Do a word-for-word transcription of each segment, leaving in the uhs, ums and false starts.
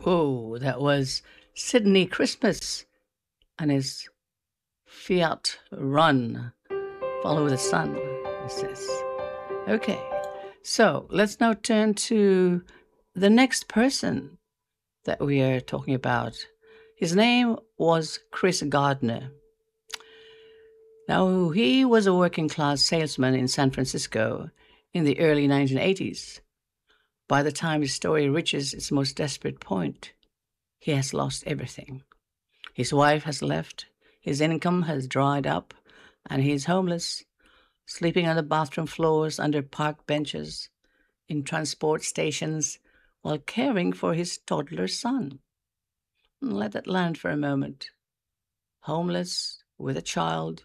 Oh, that was Sydney Christmas and his Fiat Run, Follow the Sun, it says. Okay, so let's now turn to the next person that we are talking about. His name was Chris Gardner. Now, he was a working class salesman in San Francisco in the early nineteen eighties. By the time his story reaches its most desperate point, he has lost everything. His wife has left, his income has dried up, and he is homeless, sleeping on the bathroom floors, under park benches, in transport stations, while caring for his toddler son. Let that land for a moment. Homeless, with a child,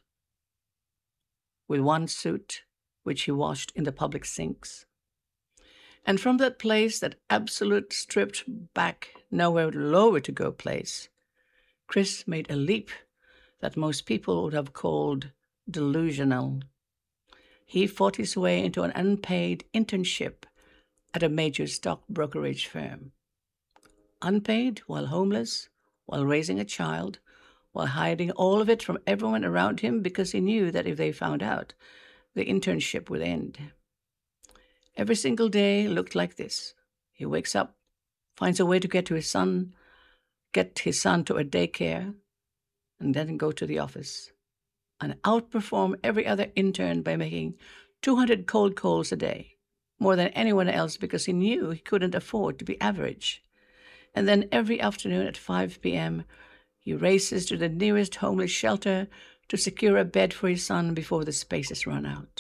with one suit, which he washed in the public sinks. And from that place, that absolute stripped back, nowhere lower to go place, Chris made a leap that most people would have called delusional. He fought his way into an unpaid internship at a major stock brokerage firm. Unpaid, while homeless, while raising a child, while hiding all of it from everyone around him because he knew that if they found out, the internship would end. Every single day looked like this. He wakes up, finds a way to get to his son, get his son to a daycare, and then go to the office and outperform every other intern by making two hundred cold calls a day, more than anyone else because he knew he couldn't afford to be average. And then every afternoon at five p.m., he races to the nearest homeless shelter to secure a bed for his son before the spaces run out.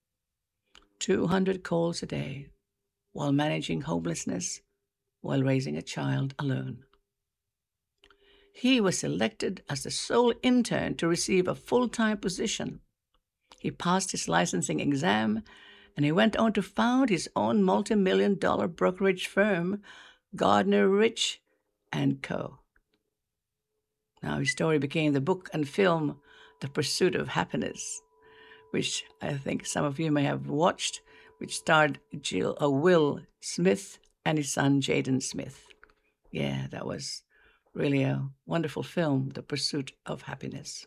two hundred calls a day, while managing homelessness, while raising a child alone. He was selected as the sole intern to receive a full-time position. He passed his licensing exam, and he went on to found his own multi-million dollar brokerage firm, Gardner Rich and Co. Now his story became the book and film, The Pursuit of Happiness, which I think some of you may have watched, which starred Jill, uh, Will Smith and his son, Jaden Smith. Yeah, that was really a wonderful film, The Pursuit of Happiness.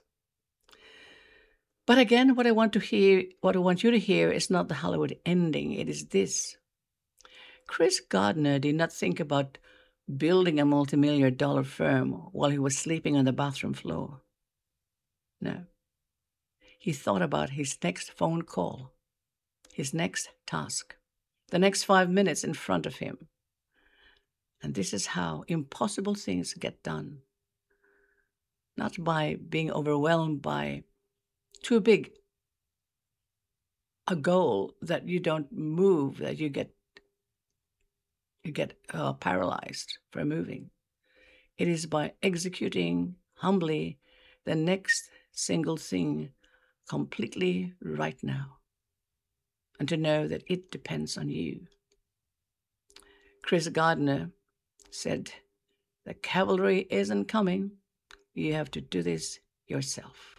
But again, what I want to hear, what I want you to hear is not the Hollywood ending. It is this. Chris Gardner did not think about building a multi-million dollar firm while he was sleeping on the bathroom floor. No. He thought about his next phone call, his next task, the next five minutes in front of him. And this is how impossible things get done. Not by being overwhelmed by too big a goal that you don't move, that you get you get uh, paralyzed from moving. It is by executing humbly the next single thing completely right now, and to know that it depends on you. Chris Gardner said, "The cavalry isn't coming. You have to do this yourself."